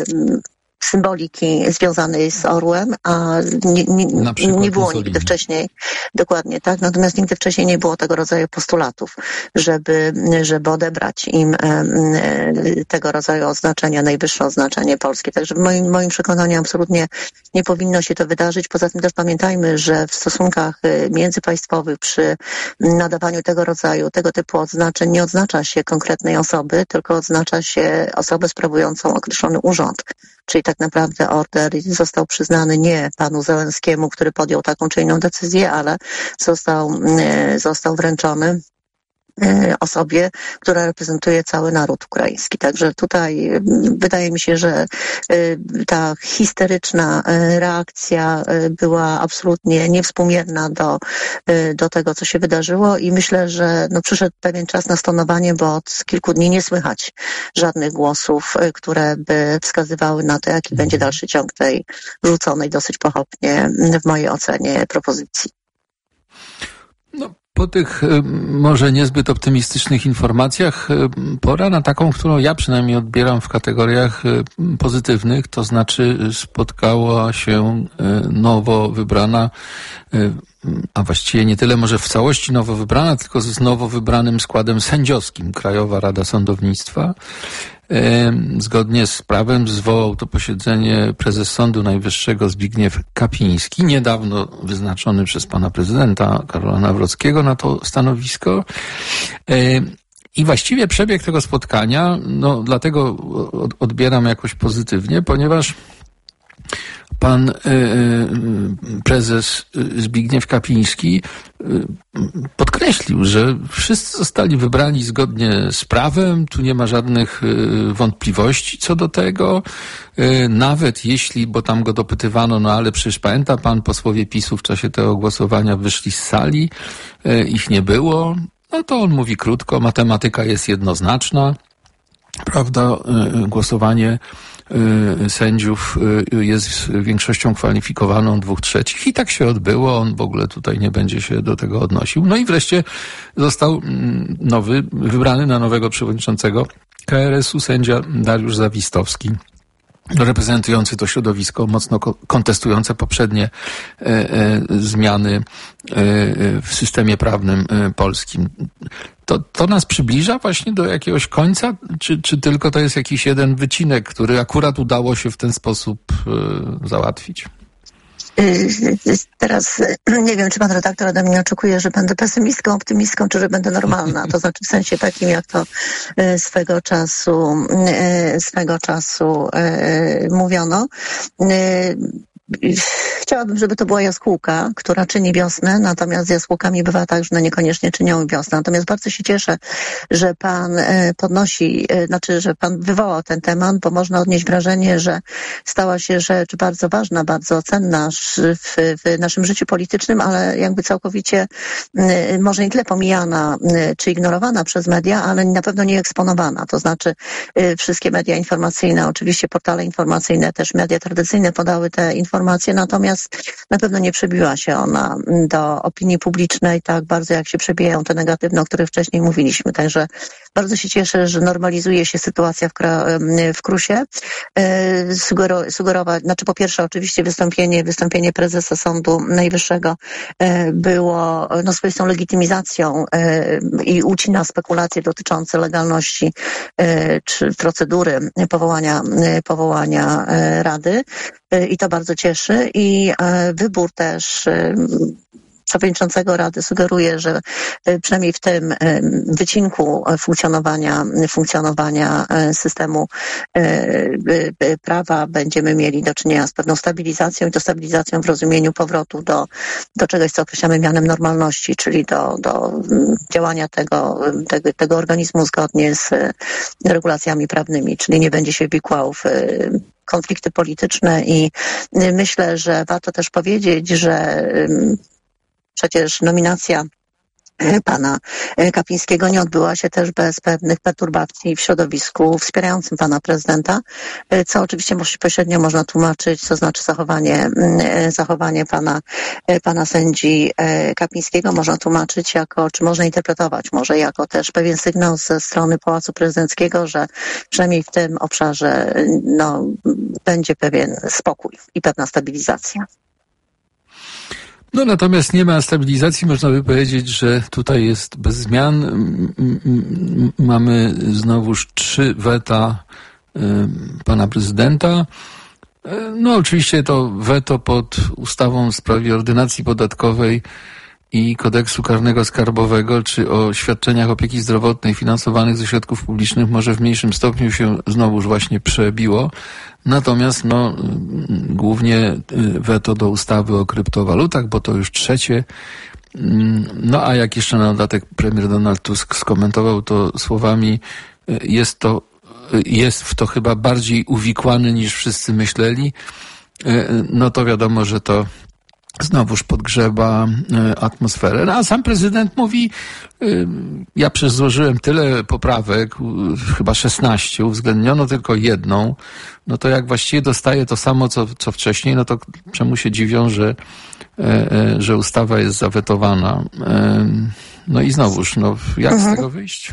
symboliki związanej z orłem, a nie, nie, nie było nigdy wcześniej, dokładnie tak, natomiast nigdy wcześniej nie było tego rodzaju postulatów, żeby, żeby odebrać im e, e, tego rodzaju oznaczenia, najwyższe oznaczenie polskie. Także w moim, moim przekonaniu absolutnie nie powinno się to wydarzyć. Poza tym też pamiętajmy, że w stosunkach międzypaństwowych przy nadawaniu tego rodzaju, tego typu odznaczeń nie oznacza się konkretnej osoby, tylko oznacza się osobę sprawującą określony urząd. Czyli tak naprawdę order został przyznany nie panu Zełenskiemu, który podjął taką czy inną decyzję, ale został, został wręczony osobie, która reprezentuje cały naród ukraiński. Także tutaj wydaje mi się, że ta histeryczna reakcja była absolutnie niewspółmierna do, do tego, co się wydarzyło i myślę, że no, przyszedł pewien czas na stonowanie, bo od kilku dni nie słychać żadnych głosów, które by wskazywały na to, jaki będzie dalszy ciąg tej rzuconej dosyć pochopnie, w mojej ocenie, propozycji. No. Po tych może niezbyt optymistycznych informacjach pora na taką, którą ja przynajmniej odbieram w kategoriach pozytywnych, to znaczy spotkała się nowo wybrana, a właściwie nie tyle może w całości nowo wybrana, tylko z nowo wybranym składem sędziowskim Krajowa Rada Sądownictwa. Zgodnie z prawem zwołał to posiedzenie prezes Sądu Najwyższego Zbigniew Kapiński, niedawno wyznaczony przez pana prezydenta Karola Nawrockiego na to stanowisko. I właściwie przebieg tego spotkania, no dlatego odbieram jakoś pozytywnie, ponieważ pan y, y, prezes Zbigniew Kapiński y, podkreślił, że wszyscy zostali wybrani zgodnie z prawem, tu nie ma żadnych y, wątpliwości co do tego, y, nawet jeśli, bo tam go dopytywano, no ale przecież pamięta pan, posłowie PiSu w czasie tego głosowania wyszli z sali, y, ich nie było, no to on mówi krótko, matematyka jest jednoznaczna, prawda, y, głosowanie sędziów jest większością kwalifikowaną dwóch trzecich i tak się odbyło, on w ogóle tutaj nie będzie się do tego odnosił. No i wreszcie został nowy, wybrany na nowego przewodniczącego K R S u sędzia Dariusz Zawistowski, reprezentujący to środowisko mocno kontestujące poprzednie e, e, zmiany e, w systemie prawnym e, polskim. To, to nas przybliża właśnie do jakiegoś końca, czy, czy tylko to jest jakiś jeden wycinek, który akurat udało się w ten sposób e, załatwić? Teraz nie wiem, czy pan redaktor ode mnie oczekuje, że będę pesymistką, optymistką, czy że będę normalna. To znaczy w sensie takim, jak to swego czasu, swego czasu mówiono. Chciałabym, żeby to była jaskółka, która czyni wiosnę, natomiast z jaskółkami bywa tak, że no niekoniecznie czynią wiosnę. Natomiast bardzo się cieszę, że pan podnosi, znaczy, że pan wywołał ten temat, bo można odnieść wrażenie, że stała się rzecz bardzo ważna, bardzo cenna w, w naszym życiu politycznym, ale jakby całkowicie może nie tyle pomijana czy ignorowana przez media, ale na pewno nie eksponowana. To znaczy wszystkie media informacyjne, oczywiście portale informacyjne, też media tradycyjne podały te informacje, natomiast natomiast na pewno nie przebiła się ona do opinii publicznej tak bardzo, jak się przebijają te negatywne, o których wcześniej mówiliśmy. Także bardzo się cieszę, że normalizuje się sytuacja w, w Krusie. Sugero, sugerować, znaczy po pierwsze oczywiście wystąpienie, wystąpienie prezesa Sądu Najwyższego było no, swoistą legitymizacją i ucina spekulacje dotyczące legalności czy procedury powołania, powołania Rady i to bardzo cieszy i wybór też przewodniczącego Rady sugeruje, że przynajmniej w tym wycinku funkcjonowania, funkcjonowania systemu prawa będziemy mieli do czynienia z pewną stabilizacją i to stabilizacją w rozumieniu powrotu do, do czegoś, co określamy mianem normalności, czyli do, do działania tego, tego, tego organizmu zgodnie z regulacjami prawnymi, czyli nie będzie się wikłał w konflikty polityczne i myślę, że warto też powiedzieć, że przecież nominacja pana Kapińskiego nie odbyła się też bez pewnych perturbacji w środowisku wspierającym pana prezydenta, co oczywiście pośrednio można tłumaczyć, co znaczy zachowanie, zachowanie pana, pana sędzi Kapińskiego można tłumaczyć jako, czy można interpretować może jako też pewien sygnał ze strony Pałacu Prezydenckiego, że przynajmniej w tym obszarze no, będzie pewien spokój i pewna stabilizacja. No natomiast nie ma stabilizacji, można by powiedzieć, że tutaj jest bez zmian. Mamy znowuż trzy weta pana prezydenta. No oczywiście to weto pod ustawą w sprawie ordynacji podatkowej i kodeksu karnego skarbowego, czy o świadczeniach opieki zdrowotnej finansowanych ze środków publicznych może w mniejszym stopniu się znowuż właśnie przebiło. Natomiast no, głównie weto do ustawy o kryptowalutach, bo to już trzecie. No a jak jeszcze na dodatek premier Donald Tusk skomentował to słowami, jest to, jest w to chyba bardziej uwikłany niż wszyscy myśleli, no to wiadomo, że to znowuż podgrzeba atmosferę. No, a sam prezydent mówi, ja przecież złożyłem tyle poprawek, chyba szesnaście, uwzględniono tylko jedną, no to jak właściwie dostaje to samo, co, co wcześniej, no to czemu się dziwią, że, że ustawa jest zawetowana. No i znowuż, no jak mhm. z tego wyjść?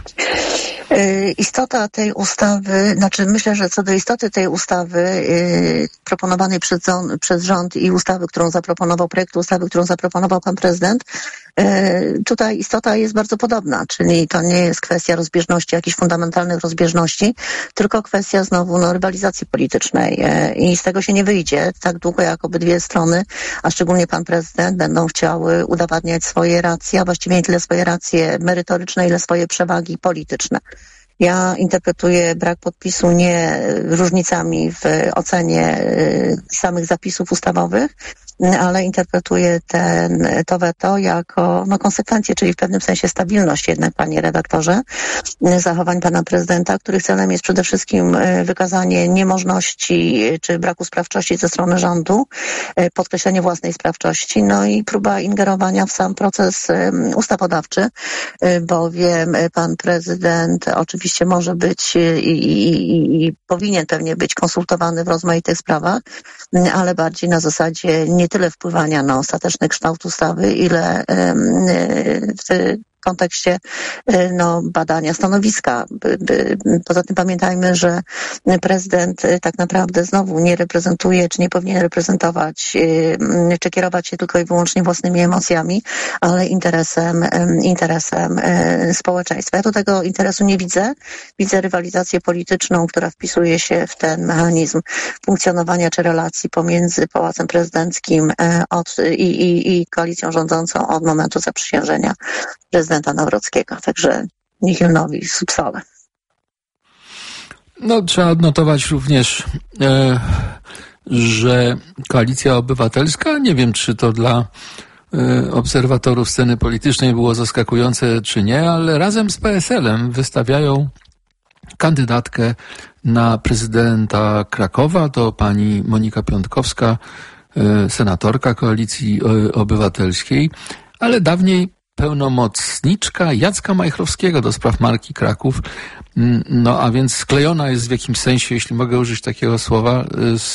Istota tej ustawy, znaczy myślę, że co do istoty tej ustawy yy, proponowanej przez, przez rząd i ustawy, którą zaproponował, projekt ustawy, którą zaproponował pan prezydent, yy, tutaj istota jest bardzo podobna, czyli to nie jest kwestia rozbieżności, jakichś fundamentalnych rozbieżności, tylko kwestia znowu no, rywalizacji politycznej yy, i z tego się nie wyjdzie tak długo, jak obydwie strony, a szczególnie pan prezydent będą chciały udowadniać swoje racje, a właściwie nie tyle swoje racje merytoryczne, ile swoje przewagi polityczne. Ja interpretuję brak podpisu nie różnicami w ocenie samych zapisów ustawowych, ale interpretuję ten, to weto jako no, konsekwencję, czyli w pewnym sensie stabilność jednak, panie redaktorze, zachowań pana prezydenta, których celem jest przede wszystkim wykazanie niemożności czy braku sprawczości ze strony rządu, podkreślenie własnej sprawczości, no i próba ingerowania w sam proces ustawodawczy, bowiem pan prezydent oczywiście może być i, i, i powinien pewnie być konsultowany w rozmaitych sprawach, ale bardziej na zasadzie nie tyle wpływania na ostateczny kształt ustawy, ile w kontekście no, badania stanowiska. Poza tym pamiętajmy, że prezydent tak naprawdę znowu nie reprezentuje, czy nie powinien reprezentować, czy kierować się tylko i wyłącznie własnymi emocjami, ale interesem, interesem społeczeństwa. Ja tu tego interesu nie widzę. Widzę rywalizację polityczną, która wpisuje się w ten mechanizm funkcjonowania czy relacji pomiędzy Pałacem Prezydenckim od, i, i, i koalicją rządzącą od momentu zaprzysiężenia prezydenta Nawrockiego. Także nihil novi sub sole. No, trzeba odnotować również, e, że Koalicja Obywatelska, nie wiem, czy to dla e, obserwatorów sceny politycznej było zaskakujące, czy nie, ale razem z P S L-em wystawiają kandydatkę na prezydenta Krakowa. To pani Monika Piątkowska, e, senatorka Koalicji Obywatelskiej, ale dawniej pełnomocniczka Jacka Majchrowskiego do spraw marki Kraków. No a więc sklejona jest w jakimś sensie, jeśli mogę użyć takiego słowa, z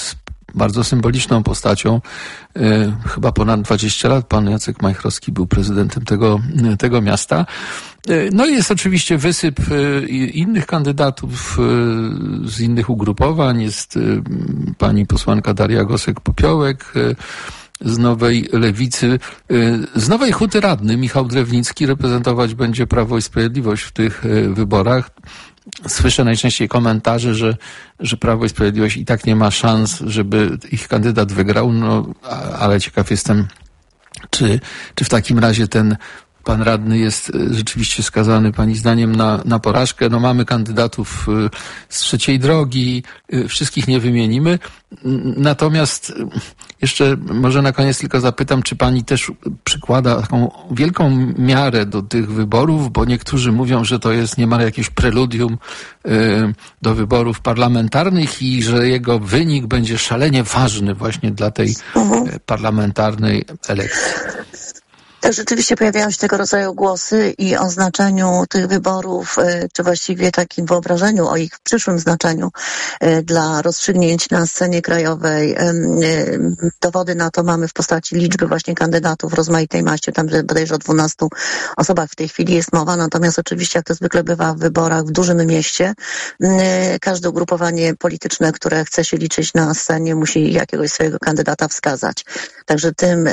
bardzo symboliczną postacią. Chyba ponad dwadzieścia lat pan Jacek Majchrowski był prezydentem tego, tego miasta. No i jest oczywiście wysyp innych kandydatów z innych ugrupowań. Jest pani posłanka Daria Gosek-Popiołek z Nowej Lewicy. Z Nowej Huty radny Michał Drewnicki reprezentować będzie Prawo i Sprawiedliwość w tych wyborach. Słyszę najczęściej komentarze, że, że Prawo i Sprawiedliwość i tak nie ma szans, żeby ich kandydat wygrał, no ale ciekaw jestem, czy, czy w takim razie ten pan radny jest rzeczywiście skazany pani zdaniem na, na porażkę. No mamy kandydatów z trzeciej drogi, wszystkich nie wymienimy. Natomiast jeszcze może na koniec tylko zapytam, czy pani też przykłada taką wielką miarę do tych wyborów, bo niektórzy mówią, że to jest niemal jakieś preludium do wyborów parlamentarnych i że jego wynik będzie szalenie ważny właśnie dla tej parlamentarnej elekcji. Tak, rzeczywiście pojawiają się tego rodzaju głosy i o znaczeniu tych wyborów, czy właściwie takim wyobrażeniu o ich przyszłym znaczeniu dla rozstrzygnięć na scenie krajowej. Dowody na to mamy w postaci liczby właśnie kandydatów rozmaitej maści, tam bodajże o dwunastu osobach w tej chwili jest mowa, natomiast oczywiście jak to zwykle bywa w wyborach w dużym mieście, każde ugrupowanie polityczne, które chce się liczyć na scenie, musi jakiegoś swojego kandydata wskazać. Także tym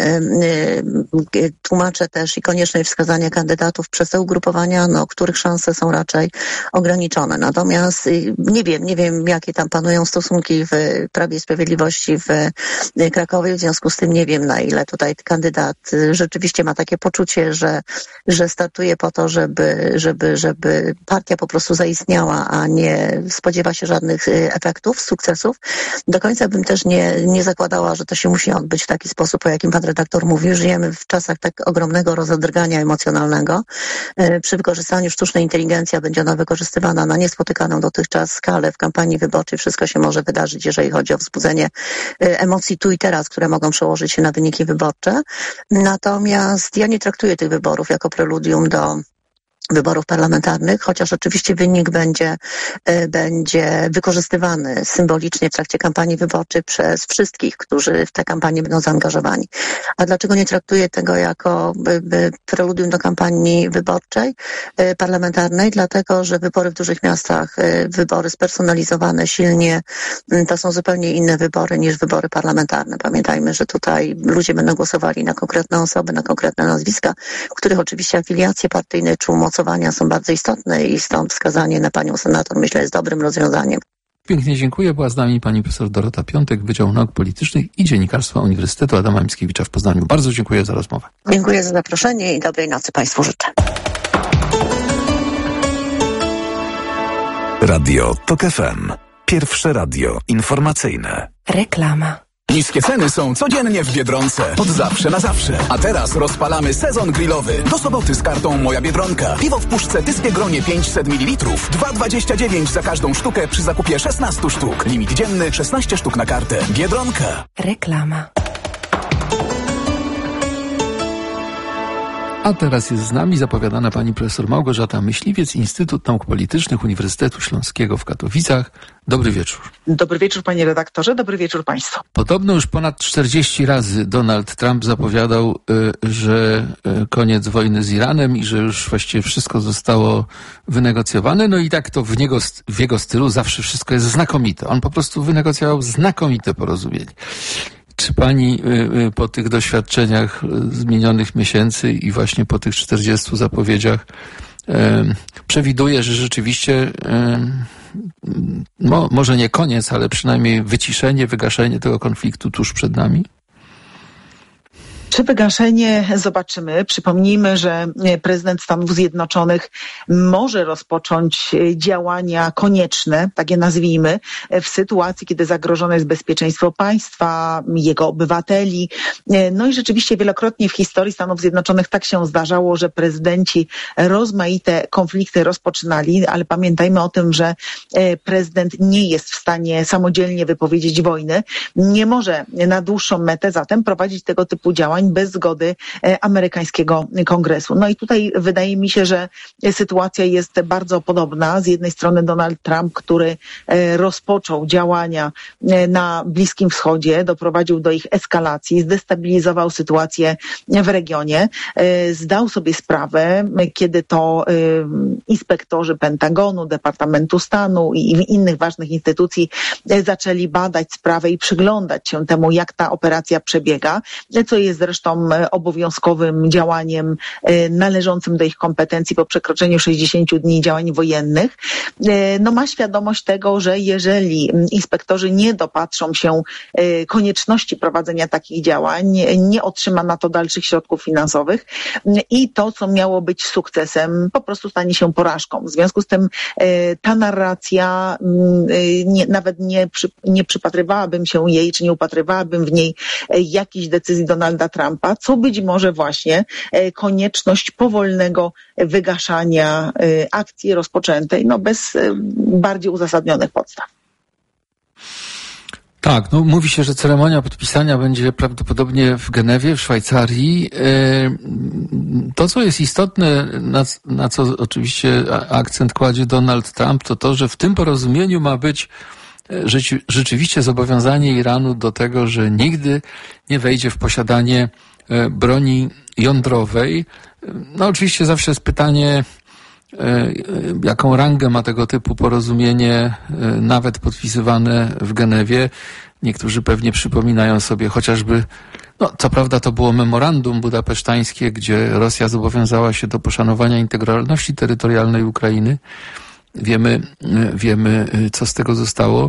tłumaczę też i konieczność wskazania kandydatów przez te ugrupowania, no, których szanse są raczej ograniczone. Natomiast nie wiem, nie wiem, jakie tam panują stosunki w Prawie i Sprawiedliwości w Krakowie, w związku z tym nie wiem, na ile tutaj kandydat rzeczywiście ma takie poczucie, że, że startuje po to, żeby, żeby, żeby partia po prostu zaistniała, a nie spodziewa się żadnych efektów, sukcesów. Do końca bym też nie, nie zakładała, że to się musi odbyć w taki sposób, o jakim pan redaktor mówił. Żyjemy w czasach tak ogromnego rozedrgania emocjonalnego. Przy wykorzystaniu sztucznej inteligencji będzie ona wykorzystywana na niespotykaną dotychczas skalę w kampanii wyborczej. Wszystko się może wydarzyć, jeżeli chodzi o wzbudzenie emocji tu i teraz, które mogą przełożyć się na wyniki wyborcze. Natomiast ja nie traktuję tych wyborów jako preludium do wyborów parlamentarnych, chociaż oczywiście wynik będzie, będzie wykorzystywany symbolicznie w trakcie kampanii wyborczej przez wszystkich, którzy w tę kampanię będą zaangażowani. A dlaczego nie traktuję tego jako preludium do kampanii wyborczej parlamentarnej? Dlatego, że wybory w dużych miastach, wybory spersonalizowane silnie, to są zupełnie inne wybory niż wybory parlamentarne. Pamiętajmy, że tutaj ludzie będą głosowali na konkretne osoby, na konkretne nazwiska, których oczywiście afiliacje partyjne czy umocowania są bardzo istotne i stąd wskazanie na panią senator, myślę, jest dobrym rozwiązaniem. Pięknie dziękuję. Była z nami pani profesor Dorota Piątek, Wydział Nauk Politycznych i Dziennikarstwa Uniwersytetu Adama Mickiewicza w Poznaniu. Bardzo dziękuję za rozmowę. Dziękuję za zaproszenie i dobrej nocy państwu życzę. Radio TOK F M. Pierwsze radio informacyjne. Reklama. Niskie ceny są codziennie w Biedronce. Od zawsze na zawsze. A teraz rozpalamy sezon grillowy. Do soboty z kartą Moja Biedronka. Piwo w puszce Tyskie Gronie pięćset mililitrów. dwa dwadzieścia dziewięć za każdą sztukę przy zakupie szesnastu sztuk. Limit dzienny szesnaście sztuk na kartę. Biedronka. Reklama. A teraz jest z nami zapowiadana pani profesor Małgorzata Myśliwiec, Instytut Nauk Politycznych Uniwersytetu Śląskiego w Katowicach. Dobry wieczór. Dobry wieczór, panie redaktorze, dobry wieczór państwu. Podobno już ponad czterdzieści razy Donald Trump zapowiadał, że koniec wojny z Iranem i że już właściwie wszystko zostało wynegocjowane. No i tak to w, niego, w jego stylu zawsze wszystko jest znakomite. On po prostu wynegocjował znakomite porozumienie. Czy pani po tych doświadczeniach z minionych miesięcy i właśnie po tych czterdziestu zapowiedziach przewiduje, że rzeczywiście no, może nie koniec, ale przynajmniej wyciszenie, wygaszenie tego konfliktu tuż przed nami? Czy wygaszenie? Zobaczymy. Przypomnijmy, że prezydent Stanów Zjednoczonych może rozpocząć działania konieczne, tak je nazwijmy, w sytuacji, kiedy zagrożone jest bezpieczeństwo państwa, jego obywateli. No i rzeczywiście wielokrotnie w historii Stanów Zjednoczonych tak się zdarzało, że prezydenci rozmaite konflikty rozpoczynali, ale pamiętajmy o tym, że prezydent nie jest w stanie samodzielnie wypowiedzieć wojny. Nie może na dłuższą metę zatem prowadzić tego typu działań działań bez zgody amerykańskiego kongresu. No i tutaj wydaje mi się, że sytuacja jest bardzo podobna. Z jednej strony Donald Trump, który rozpoczął działania na Bliskim Wschodzie, doprowadził do ich eskalacji, zdestabilizował sytuację w regionie, zdał sobie sprawę, kiedy to inspektorzy Pentagonu, Departamentu Stanu i innych ważnych instytucji zaczęli badać sprawę i przyglądać się temu, jak ta operacja przebiega, co jest zresztą obowiązkowym działaniem należącym do ich kompetencji po przekroczeniu sześćdziesięciu dni działań wojennych. No ma świadomość tego, że jeżeli inspektorzy nie dopatrzą się konieczności prowadzenia takich działań, nie otrzyma na to dalszych środków finansowych i to, co miało być sukcesem, po prostu stanie się porażką. W związku z tym ta narracja, nie, nawet nie, przy, nie przypatrywałabym się jej, czy nie upatrywałabym w niej jakichś decyzji Donalda Trumpa, co być może właśnie konieczność powolnego wygaszania akcji rozpoczętej, no bez bardziej uzasadnionych podstaw. Tak, no mówi się, że ceremonia podpisania będzie prawdopodobnie w Genewie, w Szwajcarii. To, co jest istotne, na, na co oczywiście akcent kładzie Donald Trump, to to, że w tym porozumieniu ma być rzeczy, rzeczywiście zobowiązanie Iranu do tego, że nigdy nie wejdzie w posiadanie broni jądrowej. No oczywiście zawsze jest pytanie, jaką rangę ma tego typu porozumienie, nawet podpisywane w Genewie. Niektórzy pewnie przypominają sobie chociażby, no co prawda to było memorandum budapesztańskie, gdzie Rosja zobowiązała się do poszanowania integralności terytorialnej Ukrainy. Wiemy, wiemy, co z tego zostało.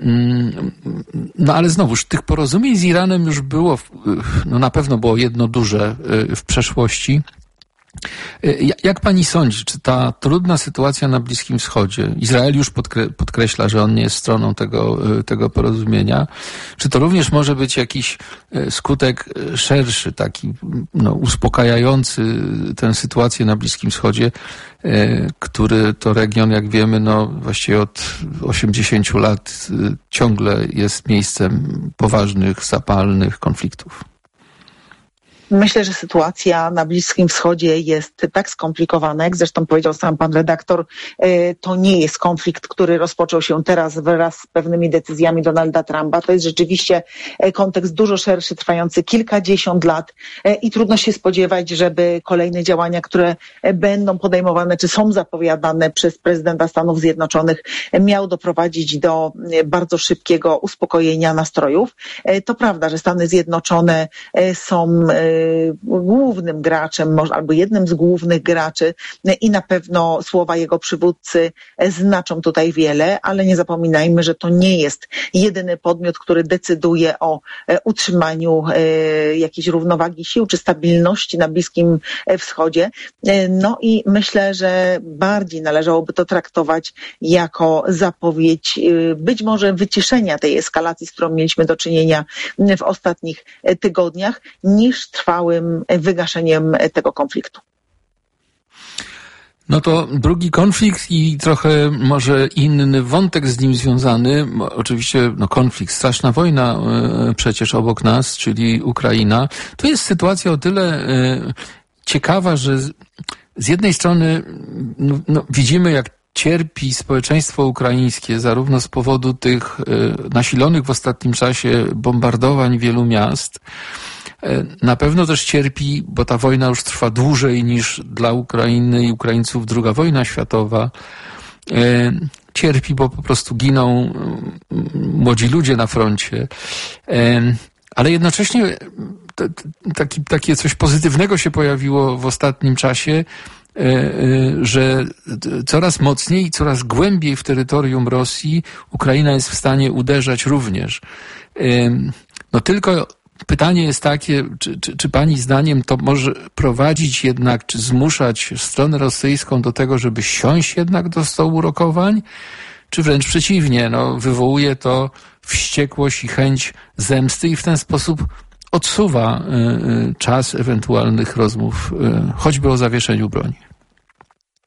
No ale znowuż, tych porozumień z Iranem już było, no na pewno było jedno duże w przeszłości. Jak pani sądzi, czy ta trudna sytuacja na Bliskim Wschodzie, Izrael już podkre- podkreśla, że on nie jest stroną tego, tego porozumienia, czy to również może być jakiś skutek szerszy, taki no, uspokajający tę sytuację na Bliskim Wschodzie, który to region, jak wiemy, no właściwie od osiemdziesięciu lat ciągle jest miejscem poważnych, zapalnych konfliktów? Myślę, że sytuacja na Bliskim Wschodzie jest tak skomplikowana, jak zresztą powiedział sam pan redaktor, to nie jest konflikt, który rozpoczął się teraz wraz z pewnymi decyzjami Donalda Trumpa. To jest rzeczywiście kontekst dużo szerszy, trwający kilkadziesiąt lat i trudno się spodziewać, żeby kolejne działania, które będą podejmowane, czy są zapowiadane przez prezydenta Stanów Zjednoczonych, miały doprowadzić do bardzo szybkiego uspokojenia nastrojów. To prawda, że Stany Zjednoczone są głównym graczem, albo jednym z głównych graczy i na pewno słowa jego przywódcy znaczą tutaj wiele, ale nie zapominajmy, że to nie jest jedyny podmiot, który decyduje o utrzymaniu jakiejś równowagi sił czy stabilności na Bliskim Wschodzie. No i myślę, że bardziej należałoby to traktować jako zapowiedź być może wyciszenia tej eskalacji, z którą mieliśmy do czynienia w ostatnich tygodniach, niż trwałym wygaszeniem tego konfliktu. No to drugi konflikt i trochę może inny wątek z nim związany. Oczywiście no konflikt, straszna wojna przecież obok nas, czyli Ukraina. To jest sytuacja o tyle ciekawa, że z jednej strony no, no, widzimy, jak cierpi społeczeństwo ukraińskie zarówno z powodu tych nasilonych w ostatnim czasie bombardowań wielu miast. Na pewno też cierpi, bo ta wojna już trwa dłużej niż dla Ukrainy i Ukraińców druga wojna światowa. Cierpi, bo po prostu giną młodzi ludzie na froncie. Ale jednocześnie taki, takie coś pozytywnego się pojawiło w ostatnim czasie, że coraz mocniej i coraz głębiej w terytorium Rosji Ukraina jest w stanie uderzać również. No tylko pytanie jest takie, czy, czy, czy pani zdaniem to może prowadzić jednak, czy zmuszać stronę rosyjską do tego, żeby siąść jednak do stołu rokowań, czy wręcz przeciwnie, no, wywołuje to wściekłość i chęć zemsty i w ten sposób odsuwa y, y, czas ewentualnych rozmów, y, choćby o zawieszeniu broni?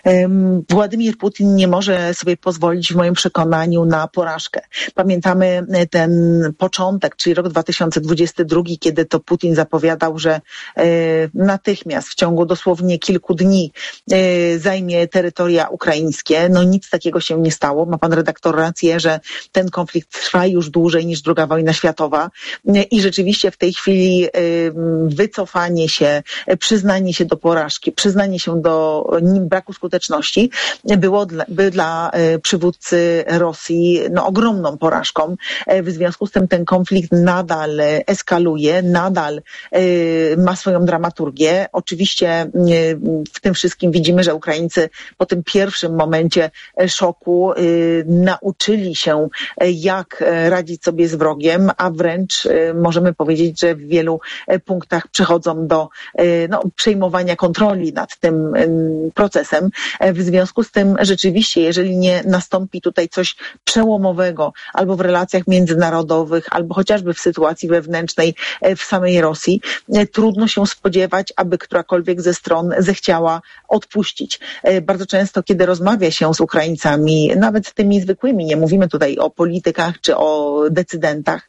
Władimir Putin nie może sobie pozwolić w moim przekonaniu na porażkę. Pamiętamy ten początek, czyli rok dwa tysiące dwudziesty drugi, kiedy to Putin zapowiadał, że natychmiast w ciągu dosłownie kilku dni zajmie terytoria ukraińskie. No nic takiego się nie stało. Ma pan redaktor rację, że ten konflikt trwa już dłużej niż druga wojna światowa i rzeczywiście w tej chwili wycofanie się, przyznanie się do porażki, przyznanie się do braku skuteczności było dla, by dla przywódcy Rosji no, ogromną porażką. W związku z tym ten konflikt nadal eskaluje, nadal ma swoją dramaturgię. Oczywiście w tym wszystkim widzimy, że Ukraińcy po tym pierwszym momencie szoku nauczyli się, jak radzić sobie z wrogiem, a wręcz możemy powiedzieć, że w wielu punktach przechodzą do no, przejmowania kontroli nad tym procesem. W związku z tym rzeczywiście, jeżeli nie nastąpi tutaj coś przełomowego albo w relacjach międzynarodowych, albo chociażby w sytuacji wewnętrznej w samej Rosji, trudno się spodziewać, aby którakolwiek ze stron zechciała odpuścić. Bardzo często, kiedy rozmawia się z Ukraińcami, nawet tymi zwykłymi, nie mówimy tutaj o politykach czy o decydentach,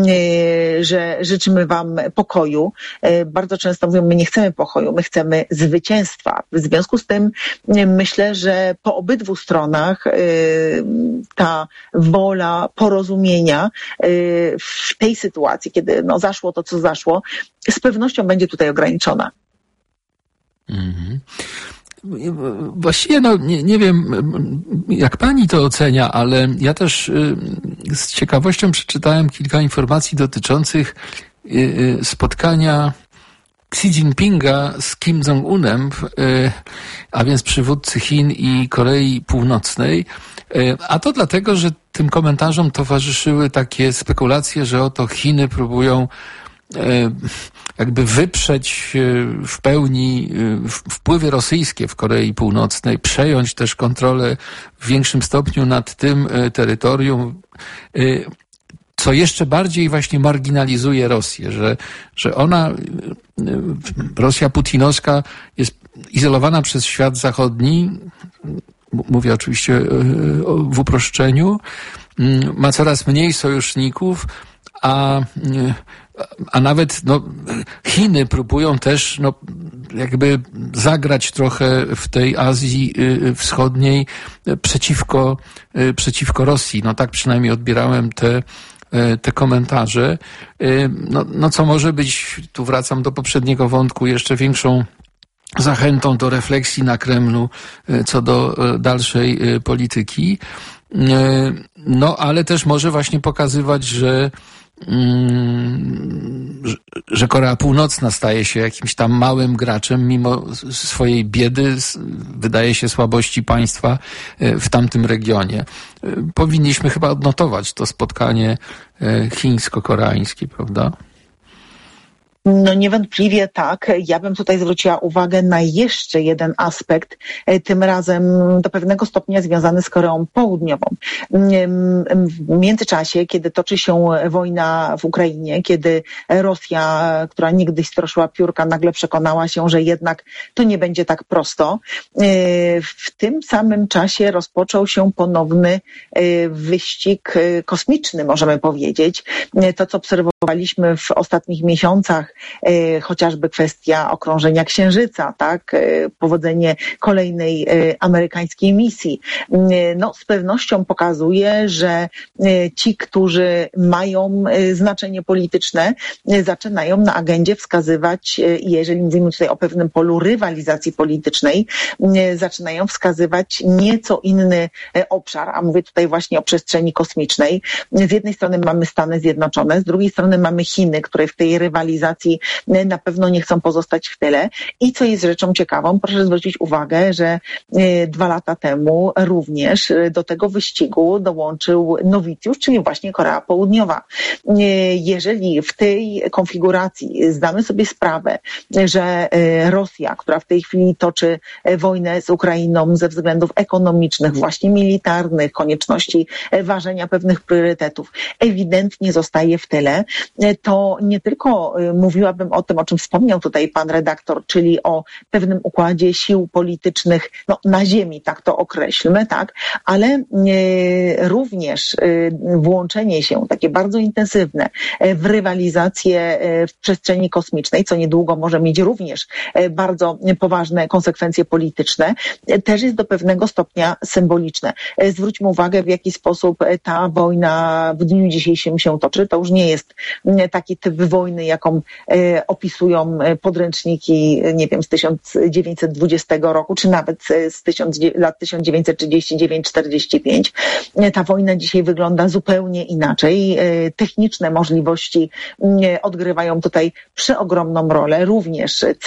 że życzymy wam pokoju. Bardzo często mówią, my nie chcemy pokoju, my chcemy zwycięstwa. W związku z tym myślę, że po obydwu stronach ta wola porozumienia w tej sytuacji, kiedy no, zaszło to, co zaszło, z pewnością będzie tutaj ograniczona. Mhm. Właściwie no, nie, nie wiem, jak pani to ocenia, ale ja też z ciekawością przeczytałem kilka informacji dotyczących spotkania Xi Jinpinga z Kim Jong-unem, a więc przywódcy Chin i Korei Północnej. A to dlatego, że tym komentarzom towarzyszyły takie spekulacje, że oto Chiny próbują jakby wyprzeć w pełni wpływy rosyjskie w Korei Północnej, przejąć też kontrolę w większym stopniu nad tym terytorium, co jeszcze bardziej właśnie marginalizuje Rosję, że, że ona, Rosja putinowska jest izolowana przez świat zachodni, mówię oczywiście w uproszczeniu, ma coraz mniej sojuszników, a, a nawet no, Chiny próbują też no, jakby zagrać trochę w tej Azji Wschodniej przeciwko, przeciwko Rosji. No tak przynajmniej odbierałem te te komentarze, no, no co może być, tu wracam do poprzedniego wątku, jeszcze większą zachętą do refleksji na Kremlu co do dalszej polityki. No, ale też może właśnie pokazywać, że że Korea Północna staje się jakimś tam małym graczem, mimo swojej biedy, wydaje się słabości państwa w tamtym regionie. Powinniśmy chyba odnotować to spotkanie chińsko-koreańskie, prawda? No niewątpliwie tak. Ja bym tutaj zwróciła uwagę na jeszcze jeden aspekt, tym razem do pewnego stopnia związany z Koreą Południową. W międzyczasie, kiedy toczy się wojna w Ukrainie, kiedy Rosja, która niegdyś stroszyła piórka, nagle przekonała się, że jednak to nie będzie tak prosto, w tym samym czasie rozpoczął się ponowny wyścig kosmiczny, możemy powiedzieć. To, co obserwowaliśmy w ostatnich miesiącach, chociażby kwestia okrążenia Księżyca, tak, powodzenie kolejnej amerykańskiej misji, no z pewnością pokazuje, że ci, którzy mają znaczenie polityczne, zaczynają na agendzie wskazywać, jeżeli mówimy tutaj o pewnym polu rywalizacji politycznej, zaczynają wskazywać nieco inny obszar, a mówię tutaj właśnie o przestrzeni kosmicznej. Z jednej strony mamy Stany Zjednoczone, z drugiej strony mamy Chiny, które w tej rywalizacji na pewno nie chcą pozostać w tyle. I co jest rzeczą ciekawą, proszę zwrócić uwagę, że dwa lata temu również do tego wyścigu dołączył nowicjusz, czyli właśnie Korea Południowa. Jeżeli w tej konfiguracji zdamy sobie sprawę, że Rosja, która w tej chwili toczy wojnę z Ukrainą ze względów ekonomicznych, właśnie militarnych, konieczności ważenia pewnych priorytetów, ewidentnie zostaje w tyle, to nie tylko mówi mówiłabym o tym, o czym wspomniał tutaj pan redaktor, czyli o pewnym układzie sił politycznych no, na ziemi, tak to określmy, tak, ale e, również e, włączenie się takie bardzo intensywne e, w rywalizację e, w przestrzeni kosmicznej, co niedługo może mieć również e, bardzo poważne konsekwencje polityczne, e, też jest do pewnego stopnia symboliczne. E, zwróćmy uwagę, w jaki sposób e, ta wojna w dniu dzisiejszym się toczy. To już nie jest e, taki typ wojny, jaką e, opisują e, podręczniki, nie wiem, z tysiąc dziewięćset dwudziestego roku, czy nawet z tysiąc, lat tysiąc dziewięćset trzydzieści dziewięć czterdzieści pięć. Ta wojna dzisiaj wygląda zupełnie inaczej. Techniczne możliwości odgrywają tutaj przeogromną rolę. Również